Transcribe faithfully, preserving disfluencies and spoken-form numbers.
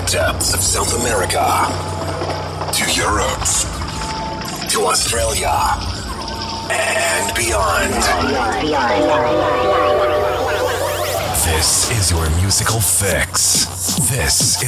depths of South America, to Europe, to Australia, and beyond. This is your musical fix. This